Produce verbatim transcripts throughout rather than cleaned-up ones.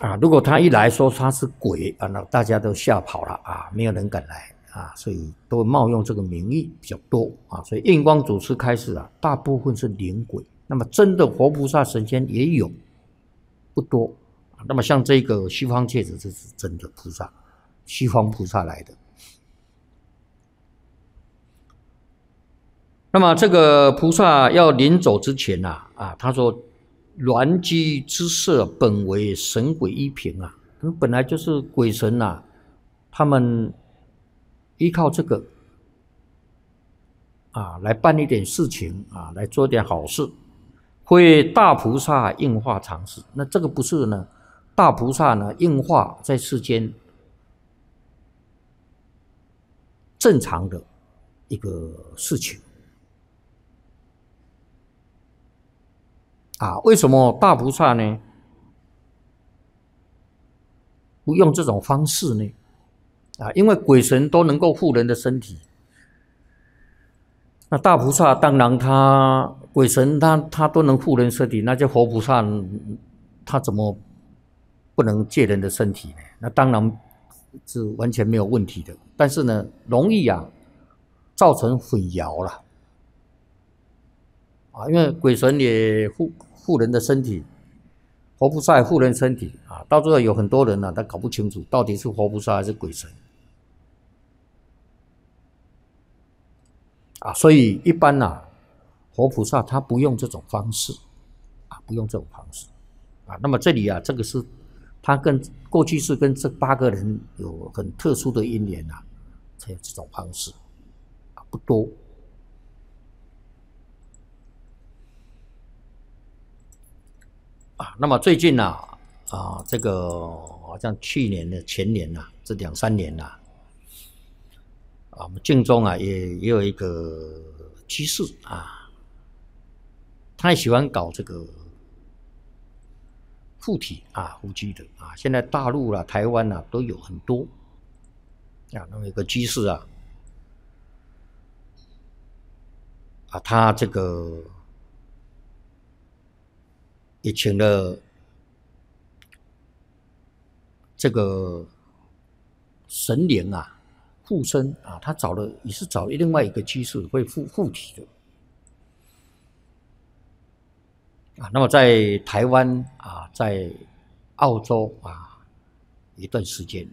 啊，如果他一来说他是鬼啊，那大家都吓跑了啊，没有人敢来啊，所以都冒用这个名义比较多啊。所以印光祖师开始啊，大部分是灵鬼，那么真的活菩萨神仙也有，不多。那么像这个西方戒指，这是真的菩萨，西方菩萨来的。那么这个菩萨要临走之前啊，啊，他说。鸾居之色本为神鬼依凭啊，本来就是鬼神呐、啊，他们依靠这个啊来办一点事情啊，来做点好事，会大菩萨应化常事。那这个不是呢？大菩萨呢应化在世间正常的一个事情。啊，为什么大菩萨呢不用这种方式呢？啊，因为鬼神都能够护人的身体，那大菩萨当然他鬼神他他都能护人身体，那就活菩萨他怎么不能借人的身体呢？那当然是完全没有问题的，但是呢，容易啊造成混淆了啊，因为鬼神也护。护人的身体，活菩萨护人身体啊，到最后有很多人呢、啊，他搞不清楚到底是活菩萨还是鬼神啊，所以一般呢、啊，活菩萨他不用这种方式啊，不用这种方式啊。那么这里啊，这个是他跟过去是跟这八个人有很特殊的因缘啊，才有这种方式啊，不多。啊，那么最近呢、啊，啊，这个好像去年的前年呐、啊，这两三年呐、啊，啊，我们晋中啊也也有一个居士啊，他也喜欢搞这个附体啊，附居的啊，现在大陆啦、台湾啦都有很多啊。那么有个居士啊，啊，他这个。也请了这个神灵啊附身啊，他找了也是找另外一个居士会附附体的啊。那么在台湾啊，在澳洲啊一段时间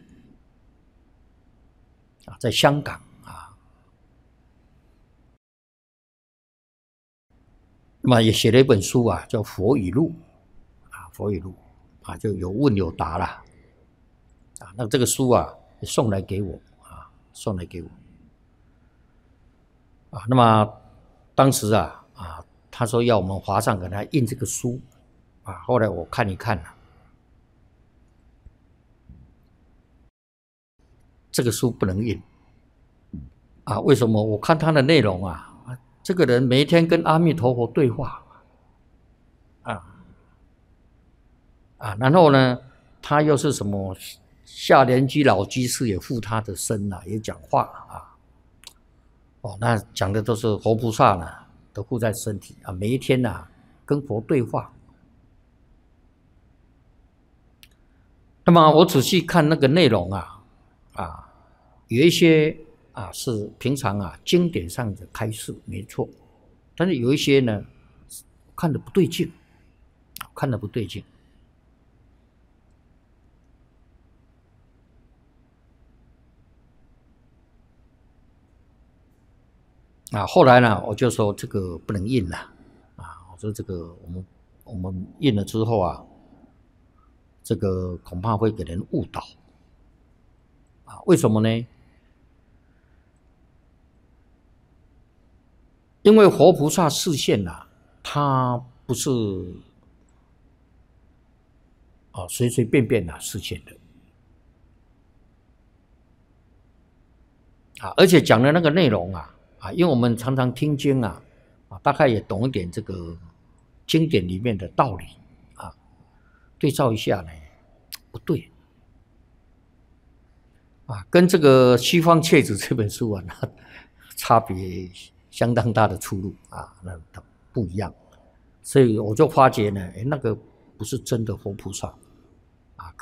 啊，在香港啊，那么也写了一本书啊，叫《佛语录》啊，《佛语录》啊，就有问有答啦啊。那这个书啊，送来给我啊，送来给我啊。那么当时啊啊，他说要我们华上给他印这个书啊。后来我看一看啊，这个书不能印啊。为什么？我看他的内容啊。这个人每一天跟阿弥陀佛对话，啊啊，然后呢，他又是什么下莲居老居士也附他的身啊，也讲话啊，哦，那讲的都是活菩萨呢，都附在身体啊，每一天呐、啊、跟佛对话。那么我仔细看那个内容啊啊，有一些。啊，是平常啊经典上的开示没错，但是有一些呢看得不对劲，看得不对劲啊。后来呢，我就说这个不能印了啊，我说这个我们我们印了之后啊，这个恐怕会给人误导啊。为什么呢？因为活菩萨示现呐、啊，他不是啊随随便便啊示现的啊，而且讲的那个内容啊啊，因为我们常常听经啊啊，大概也懂一点这个经典里面的道理啊，对照一下呢，不对啊，跟这个《西方戒指》这本书啊，那差别相当大的出入啊，那它不一样，所以我就发觉呢，哎，那个不是真的活菩萨